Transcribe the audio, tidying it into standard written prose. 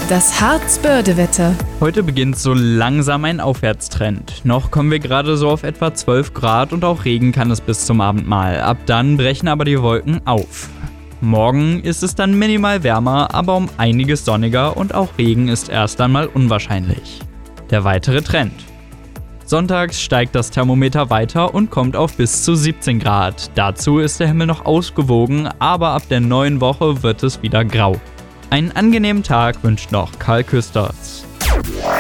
Das Harz-Börde-Wetter. Heute beginnt so langsam ein Aufwärtstrend. Noch kommen wir gerade so auf etwa 12 Grad und auch Regen kann es bis zum Abend mal. Ab dann brechen aber die Wolken auf. Morgen ist es dann minimal wärmer, aber um einiges sonniger und auch Regen ist erst einmal unwahrscheinlich. Der weitere Trend. Sonntags steigt das Thermometer weiter und kommt auf bis zu 17 Grad. Dazu ist der Himmel noch ausgewogen, aber ab der neuen Woche wird es wieder grau. Einen angenehmen Tag wünscht noch Karl Küsters.